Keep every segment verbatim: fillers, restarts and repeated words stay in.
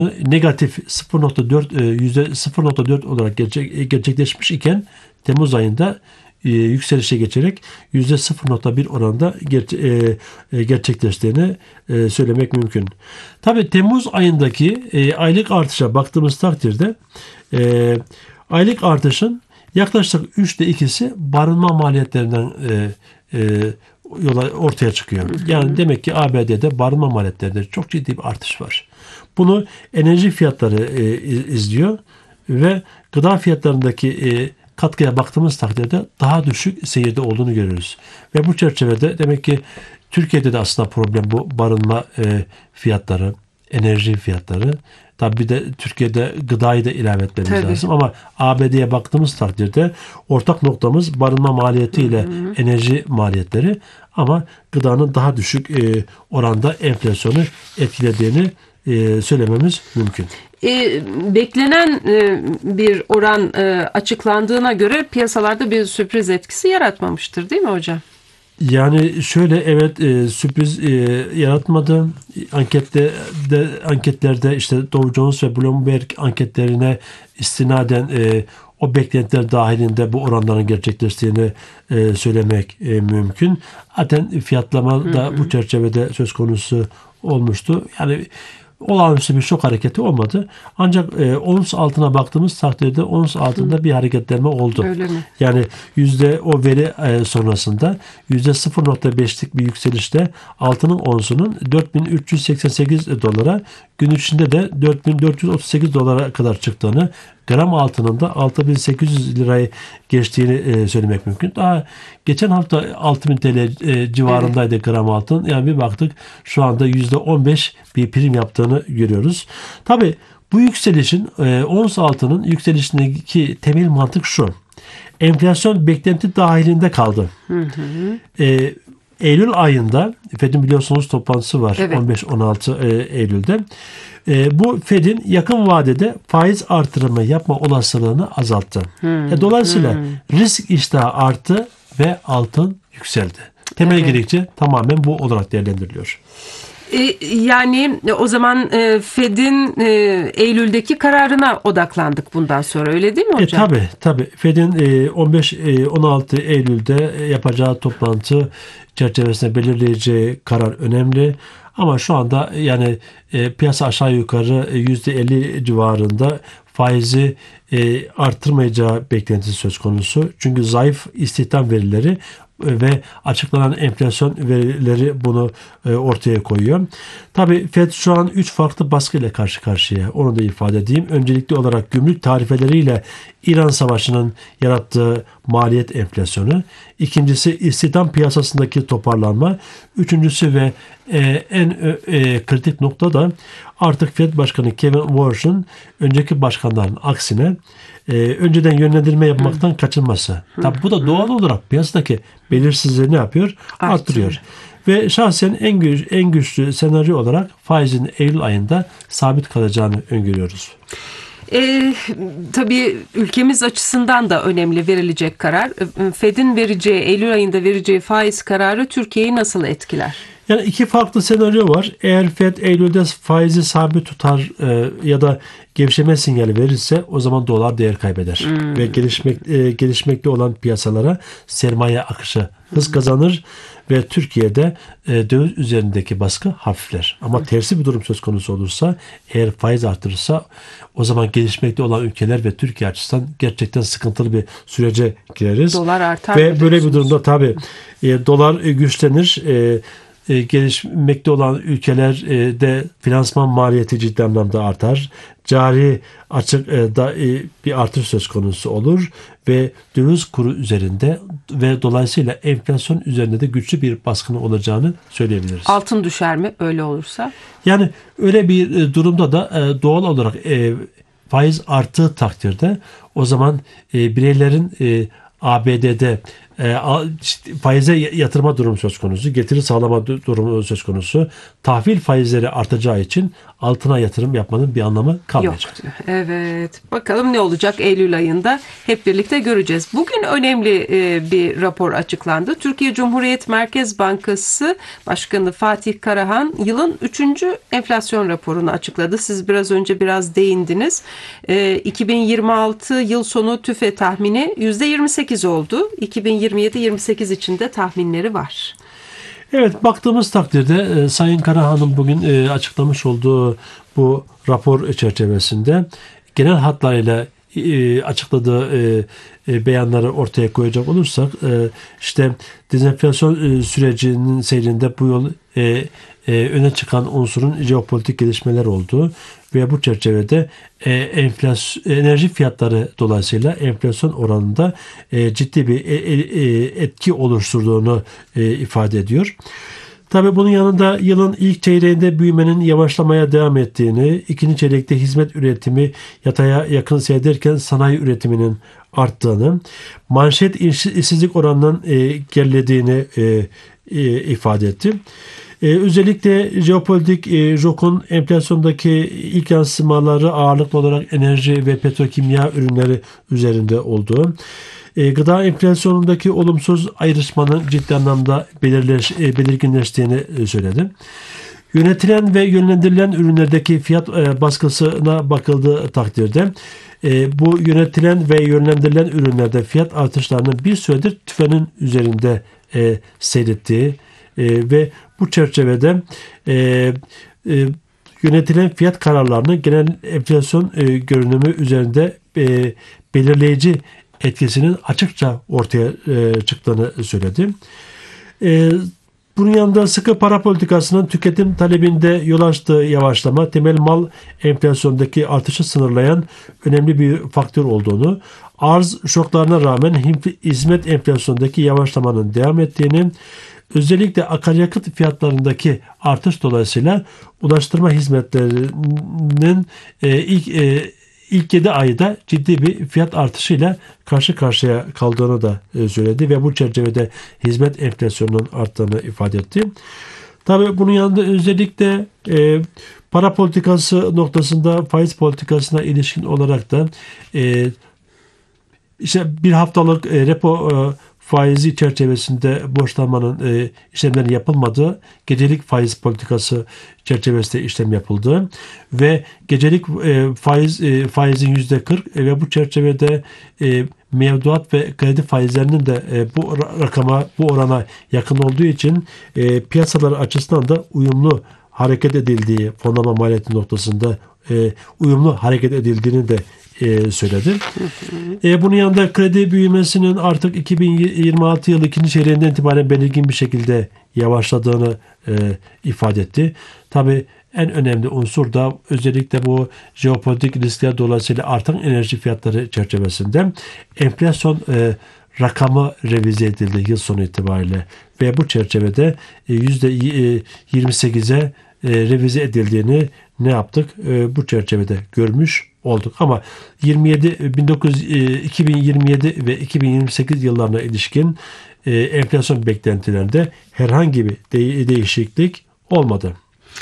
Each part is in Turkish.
negatif sıfır nokta dört e, yüzde sıfır nokta dört olarak gerçek, gerçekleşmiş iken Temmuz ayında e, yükselişe geçerek yüzde sıfır nokta bir oranda gerçe, e, e, gerçekleştiğini e, söylemek mümkün. Tabii Temmuz ayındaki e, aylık artışa baktığımız takdirde e, aylık artışın yaklaşık üçte ikisi barınma maliyetlerinden e, e, yola ortaya çıkıyor. Yani demek ki A B D'de barınma maliyetlerinde çok ciddi bir artış var. Bunu enerji fiyatları e, izliyor ve gıda fiyatlarındaki e, katkıya baktığımız takdirde daha düşük seyirde olduğunu görüyoruz. Ve bu çerçevede demek ki Türkiye'de de aslında problem bu barınma e, fiyatları, enerji fiyatları. Tabii bir de Türkiye'de gıdayı da ilave etmemiz Tabii. lazım ama A B D'ye baktığımız takdirde ortak noktamız barınma maliyeti ile enerji maliyetleri ama gıdanın daha düşük e, oranda enflasyonu etkilediğini e, söylememiz mümkün. E, beklenen e, bir oran e, açıklandığına göre piyasalarda bir sürpriz etkisi yaratmamıştır değil mi hocam? Yani şöyle evet e, sürpriz e, yaratmadı. Ankette de, anketlerde işte Dow Jones ve Bloomberg anketlerine istinaden e, o beklentiler dahilinde bu oranların gerçekleştiğini e, söylemek e, mümkün. Zaten fiyatlama da hı hı. bu çerçevede söz konusu olmuştu. Yani olağanüstü bir şok hareketi olmadı. Ancak e, ons altına baktığımız takdirde ons altında Hı. bir hareketlenme oldu. Öyle mi? Yani yüzde o veri e, sonrasında yüzde sıfır nokta beşlik bir yükselişte altının onsunun dört bin üç yüz seksen sekiz dolara, gün içinde de dört bin dört yüz otuz sekiz dolara kadar çıktığını, gram altının da altı bin sekiz yüz lirayı geçtiğini e, söylemek mümkün. Daha geçen hafta altı bin T L e, civarındaydı evet. gram altın. Yani bir baktık şu anda yüzde on beş bir prim yaptığını görüyoruz. Tabii bu yükselişin e, ons altının yükselişindeki temel mantık şu. Enflasyon beklenti dahilinde kaldı. Hı hı. E, Eylül ayında Fed'in biliyorsunuz toplantısı var evet. on beş on altı e, Eylül'de. E, bu Fed'in yakın vadede faiz artırımı yapma olasılığını azalttı. Hmm, e, dolayısıyla hmm. risk iştahı arttı ve altın yükseldi. Temel evet. gerekçe tamamen bu olarak değerlendiriliyor. E, yani o zaman e, Fed'in e, Eylül'deki kararına odaklandık bundan sonra öyle değil mi hocam? E, tabii tabii. Fed'in e, on beş on altı Eylül'de yapacağı toplantı çerçevesinde belirleyeceği karar önemli. Ama şu anda yani e, piyasa aşağı yukarı yüzde elli civarında faizi e, arttırmayacağı beklentisi söz konusu. Çünkü zayıf istihdam verileri ve açıklanan enflasyon verileri bunu e, ortaya koyuyor. Tabii Fed şu an üç farklı baskıyla karşı karşıya. Onu da ifade edeyim. Öncelikli olarak gümrük tarifeleriyle İran Savaşı'nın yarattığı maliyet enflasyonu. İkincisi istihdam piyasasındaki toparlanma. Üçüncüsü ve e, en e, kritik nokta da artık Fed Başkanı Kevin Warsh'un önceki başkanların aksine e, önceden yönlendirme yapmaktan Hı. kaçınması. Hı. Tabii bu da doğal olarak piyasadaki belirsizliği ne yapıyor? Arttırıyor. Ve şahsen en, güç, en güçlü senaryo olarak faizin Eylül ayında sabit kalacağını öngörüyoruz. E, tabii ülkemiz açısından da önemli verilecek karar. Fed'in vereceği, Eylül ayında vereceği faiz kararı Türkiye'yi nasıl etkiler? Yani iki farklı senaryo var. Eğer Fed Eylül'de faizi sabit tutar e, ya da gevşeme sinyali verirse o zaman dolar değer kaybeder. Hmm. Ve gelişmek, e, gelişmekte olan piyasalara sermaye akışı hız kazanır ve Türkiye'de e, döviz üzerindeki baskı hafifler. Ama hmm. tersi bir durum söz konusu olursa, eğer faiz artırırsa o zaman gelişmekte olan ülkeler ve Türkiye açısından gerçekten sıkıntılı bir sürece gireriz. Dolar artar. Ve böyle bir durumda tabii e, dolar güçlenir. E, E, gelişmekte olan ülkelerde finansman maliyeti ciddi anlamda artar. Cari açık e, da, e, bir artış söz konusu olur ve döviz kuru üzerinde ve dolayısıyla enflasyon üzerinde de güçlü bir baskının olacağını söyleyebiliriz. Altın düşer mi öyle olursa? Yani öyle bir e, durumda da e, doğal olarak e, faiz arttığı takdirde o zaman e, bireylerin e, A B D'de e, faize yatırma durumu söz konusu, getiri sağlama durumu söz konusu. Tahvil faizleri artacağı için altına yatırım yapmanın bir anlamı kalmayacak. Yok. Evet. Bakalım ne olacak Eylül ayında hep birlikte göreceğiz. Bugün önemli e, bir rapor açıklandı. Türkiye Cumhuriyet Merkez Bankası Başkanı Fatih Karahan yılın üçüncü enflasyon raporunu açıkladı. Siz biraz önce biraz değindiniz. E, iki bin yirmi altı yıl sonu TÜFE tahmini yüzde yirmi sekiz oldu. iki bin yirmi yedi yirmi sekiz için de tahminleri var. Evet, baktığımız takdirde e, Sayın Karahan'ın bugün e, açıklamış olduğu bu rapor çerçevesinde genel hatlarıyla e, açıkladığı e, e, beyanları ortaya koyacak olursak e, işte dezenflasyon e, sürecinin seyrinde bu yol e, e, öne çıkan unsurun jeopolitik gelişmeler olduğu ve bu çerçevede e, enflasyon, enerji fiyatları dolayısıyla enflasyon oranında e, ciddi bir e, e, etki oluşturduğunu e, ifade ediyor. Tabii bunun yanında yılın ilk çeyreğinde büyümenin yavaşlamaya devam ettiğini, ikinci çeyrekte hizmet üretimi yataya yakın seyrederken sanayi üretiminin arttığını, manşet işsizlik oranının e, gerilediğini e, e, ifade etti. Ee, özellikle jeopolitik e, şokun enflasyondaki ilk yansımaları ağırlıklı olarak enerji ve petrokimya ürünleri üzerinde olduğu, e, gıda enflasyonundaki olumsuz ayrışmanın ciddi anlamda belirleş, e, belirginleştiğini e, söyledi. Yönetilen ve yönlendirilen ürünlerdeki fiyat e, baskısına bakıldığı takdirde e, bu yönetilen ve yönlendirilen ürünlerde fiyat artışlarının bir süredir TÜFE'nin üzerinde e, seyrettiği e, ve bu çerçevede e, e, yönetilen fiyat kararlarının genel enflasyon e, görünümü üzerinde e, belirleyici etkisinin açıkça ortaya e, çıktığını söyledi. E, bunun yanında sıkı para politikasının tüketim talebinde yol açtığı yavaşlama, temel mal enflasyondaki artışı sınırlayan önemli bir faktör olduğunu, arz şoklarına rağmen hizmet enflasyondaki yavaşlamanın devam ettiğini, özellikle akaryakıt fiyatlarındaki artış dolayısıyla ulaştırma hizmetlerinin e, ilk e, ilk yedi ayda ciddi bir fiyat artışıyla karşı karşıya kaldığını da e, söyledi ve bu çerçevede hizmet enflasyonunun arttığını ifade etti. Tabii bunun yanında özellikle e, para politikası noktasında faiz politikasına ilişkin olarak da e, işte bir haftalık e, repo e, faizi çerçevesinde borçlanmanın e, işlemlerin yapılmadığı, gecelik faiz politikası çerçevesinde işlem yapıldığı ve gecelik e, faiz e, faizin yüzde kırk e, ve bu çerçevede e, mevduat ve kredi faizlerinin de e, bu rakama, bu orana yakın olduğu için e, piyasalar açısından da uyumlu hareket edildiği, fonlama maliyeti noktasında e, uyumlu hareket edildiğini de e, söyledi. E, bunun yanında kredi büyümesinin artık iki bin yirmi altı yılı ikinci çeyreğinden itibaren belirgin bir şekilde yavaşladığını e, ifade etti. Tabii en önemli unsur da özellikle bu jeopolitik riskler dolayısıyla artan enerji fiyatları çerçevesinde enflasyon e, rakamı revize edildi yıl sonu itibariyle ve bu çerçevede e, yüzde yirmi sekize e, revize edildiğini ne yaptık? E, bu çerçevede görmüş olduk. Ama yirmi yedi bin dokuz yüz iki bin yirmi yedi ve iki bin yirmi sekiz yıllarına ilişkin e, enflasyon beklentilerinde herhangi bir de- değişiklik olmadı.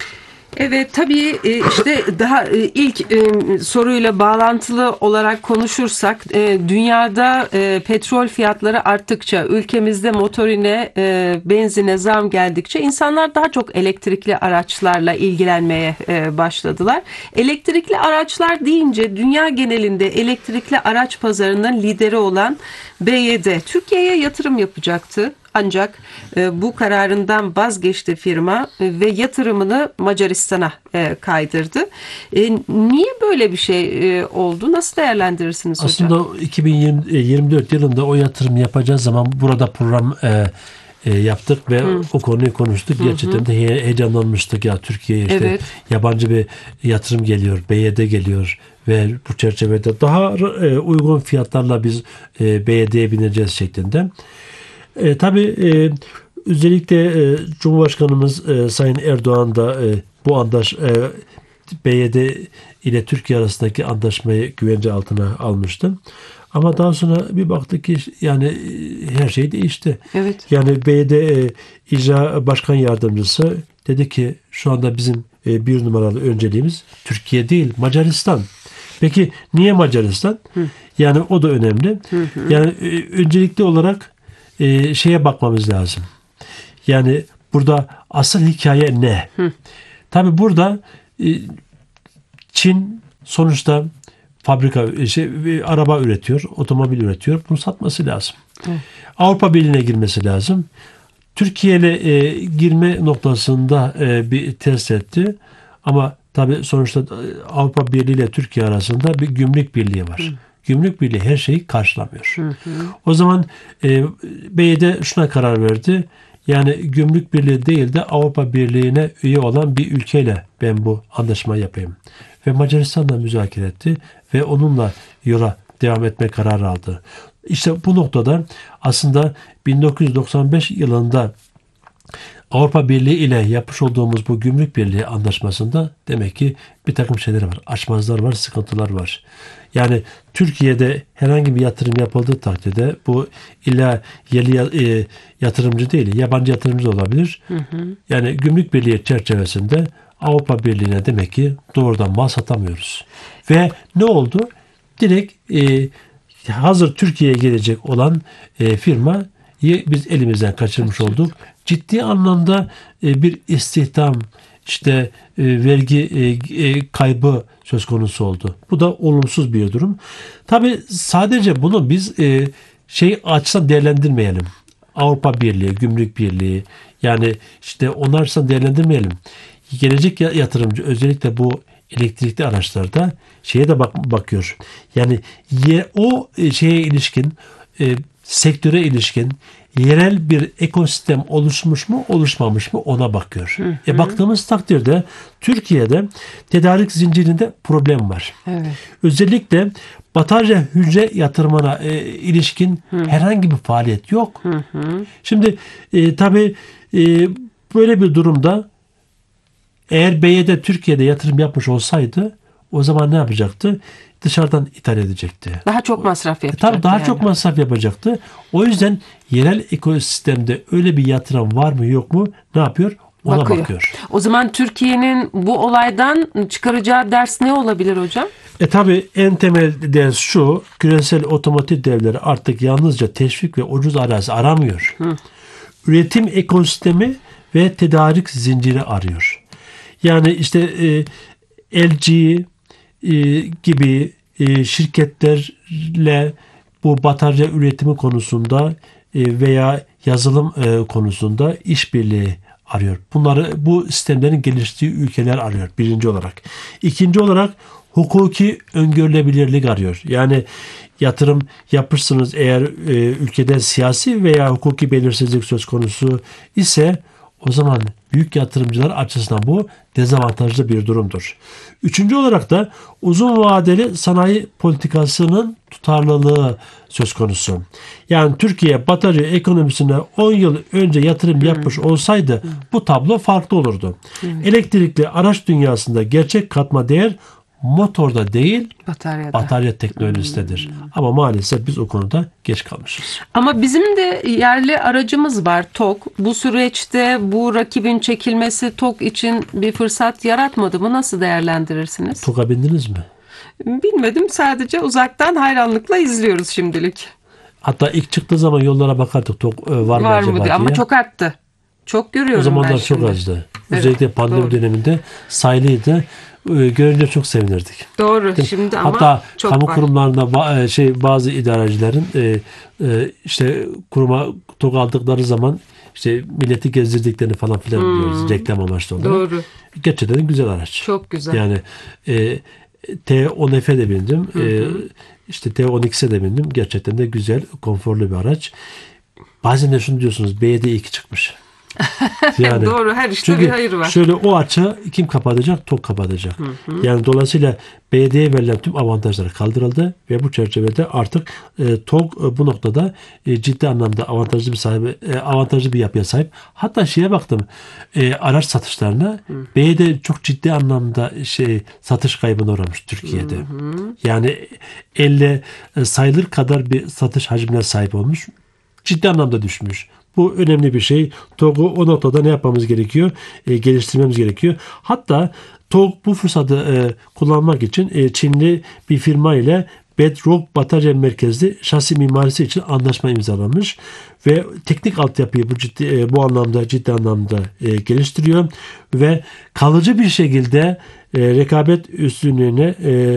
Evet, tabii işte daha ilk soruyla bağlantılı olarak konuşursak dünyada petrol fiyatları arttıkça, ülkemizde motorine, benzine zam geldikçe insanlar daha çok elektrikli araçlarla ilgilenmeye başladılar. Elektrikli araçlar deyince dünya genelinde elektrikli araç pazarının lideri olan B Y D Türkiye'ye yatırım yapacaktı. Ancak e, bu kararından vazgeçti firma e, ve yatırımını Macaristan'a e, kaydırdı. E, niye böyle bir şey e, oldu? Nasıl değerlendirirsiniz hocam? Aslında iki bin yirmi dört yılında o yatırım yapacağı zaman burada program e, e, yaptık ve Hı. o konuyu konuştuk. Gerçekten Hı. de he- heyecanlanmıştık ya, Türkiye'ye işte evet. yabancı bir yatırım geliyor, B Y D geliyor ve bu çerçevede daha e, uygun fiyatlarla biz e, B Y D'ye bineceğiz şeklinde. E, tabii e, özellikle e, Cumhurbaşkanımız e, Sayın Erdoğan da e, bu anda e, B Y D ile Türkiye arasındaki anlaşmayı güvence altına almıştı. Ama daha sonra bir baktık ki yani e, her şey değişti. Evet. Yani B Y D e, İcra Başkan Yardımcısı dedi ki şu anda bizim e, bir numaralı önceliğimiz Türkiye değil, Macaristan. Peki niye Macaristan? Hı. Yani o da önemli. Hı hı. Yani e, öncelikli olarak e, şeye bakmamız lazım. Yani burada asıl hikaye ne? Hı. Tabii burada e, Çin sonuçta fabrika, şey, araba üretiyor, otomobil üretiyor. Bunu satması lazım. Hı. Avrupa Birliği'ne girmesi lazım. Türkiye ile e, girme noktasında e, bir test etti. Ama tabii sonuçta Avrupa Birliği ile Türkiye arasında bir gümrük birliği var. Hı. Gümrük birliği her şeyi karşılamıyor. Hı hı. O zaman e, B Y D şuna karar verdi. Yani gümrük birliği değil de Avrupa Birliği'ne üye olan bir ülkeyle ben bu anlaşmayı yapayım. Ve Macaristan'la müzakere etti ve onunla yola devam etme kararı aldı. İşte bu noktada aslında bin dokuz yüz doksan beş yılında Avrupa Birliği ile yapmış olduğumuz bu gümrük birliği anlaşmasında demek ki bir takım şeyler var. Açmazlar var, sıkıntılar var. Yani Türkiye'de herhangi bir yatırım yapıldığı takdirde bu illa yerli e, yatırımcı değil, yabancı yatırımcı da olabilir. Hı hı. Yani gümrük birliği çerçevesinde Avrupa Birliği'ne demek ki doğrudan mal satamıyoruz. Ve ne oldu? Direkt e, hazır Türkiye'ye gelecek olan e, firma biz elimizden kaçırmış olduk. Ciddi anlamda e, bir istihdam, işte e, vergi e, kaybı söz konusu oldu. Bu da olumsuz bir durum. Tabii sadece bunu biz e, şey açısından değerlendirmeyelim. Avrupa Birliği, Gümrük Birliği, yani işte onlar açısından değerlendirmeyelim. Gelecek yatırımcı özellikle bu elektrikli araçlarda şeye de bak bakıyor. Yani ye, o şeye ilişkin, e, sektöre ilişkin yerel bir ekosistem oluşmuş mu oluşmamış mı ona bakıyor. Hı hı. E baktığımız takdirde Türkiye'de tedarik zincirinde problem var. Evet. Özellikle batarya hücre yatırımına e, ilişkin hı. herhangi bir faaliyet yok. Hı hı. Şimdi e, tabii e, böyle bir durumda eğer B Y D Türkiye'de yatırım yapmış olsaydı o zaman ne yapacaktı? Dışarıdan ithal edecekti. Daha çok masraf yapacaktı. Tabii daha yani. çok masraf yapacaktı. O yüzden yerel ekosistemde öyle bir yatırım var mı yok mu ne yapıyor? Ona bakıyor. bakıyor. O zaman Türkiye'nin bu olaydan çıkaracağı ders ne olabilir hocam? E tabii en temel ders şu. Küresel otomotiv devleri artık yalnızca teşvik ve ucuz arazi aramıyor. Hı. Üretim ekosistemi ve tedarik zinciri arıyor. Yani işte e, L G e, gibi e, şirketlerle bu batarya üretimi konusunda e, veya yazılım e, konusunda işbirliği arıyor. Bunları bu sistemlerin geliştiği ülkeler arıyor birinci olarak. İkinci olarak hukuki öngörülebilirlik arıyor. Yani yatırım yapırsınız eğer e, ülkede siyasi veya hukuki belirsizlik söz konusu ise o zaman büyük yatırımcılar açısından bu dezavantajlı bir durumdur. Üçüncü olarak da uzun vadeli sanayi politikasının tutarlılığı söz konusu. Yani Türkiye batarya ekonomisine on yıl önce yatırım yapmış olsaydı bu tablo farklı olurdu. Elektrikli araç dünyasında gerçek katma değer motorda değil Bataryada. batarya teknolojisindedir. Hmm. Ama maalesef biz o konuda geç kalmışız. Ama bizim de yerli aracımız var TOG. Bu süreçte bu rakibin çekilmesi TOG için bir fırsat yaratmadı mı? Nasıl değerlendirirsiniz? TOG'a bindiniz mi? Bilmedim. Sadece uzaktan hayranlıkla izliyoruz şimdilik. Hatta ilk çıktığı zaman yollara bakardık TOG var mı var acaba mı diye. Ama çok arttı. Çok görüyorum o zamanlar ben çok şimdi. azdı. Evet, özellikle pandemi doğru. döneminde sayılıydı. Görünce çok sevinirdik. Doğru. Şimdi ama hatta çok kamu var. kurumlarında şey bazı idarecilerin e, e, işte kuruma TOG aldıkları zaman işte milleti gezdirdiklerini falan filan hmm. diyoruz reklam amaçlı olarak. Doğru. Gerçekten güzel araç. Çok güzel. Yani e, T on F'e de bindim. Hı hı. E, işte T on X'e de bindim. Gerçekten de güzel, konforlu bir araç. Bazen de şunu diyorsunuz B Y D iki çıkmış. Yani doğru, her işte çünkü bir hayır var. şöyle o açığı kim kapatacak? TOG kapatacak. Hı hı. Yani dolayısıyla B D D'ye verilen tüm avantajlar kaldırıldı ve bu çerçevede artık e, TOG e, bu noktada e, ciddi anlamda avantajlı bir sahibi, e, avantajlı bir yapıya sahip. Hatta şeye baktım, e, araç satışlarına hı. B D D çok ciddi anlamda şey satış kaybına uğramış Türkiye'de. Hı hı. Yani elle e, sayılır kadar bir satış hacmine sahip olmuş. Ciddi anlamda düşmüş. Bu önemli bir şey. TOG'u o noktada ne yapmamız gerekiyor? E, geliştirmemiz gerekiyor. Hatta TOG bu fırsatı e, kullanmak için e, Çinli bir firma ile Bedrock batarya merkezli şasi mimarisi için anlaşma imzalamış ve teknik altyapıyı bu ciddi e, bu anlamda ciddi anlamda e, geliştiriyor ve kalıcı bir şekilde e, rekabet üstünlüğüne e,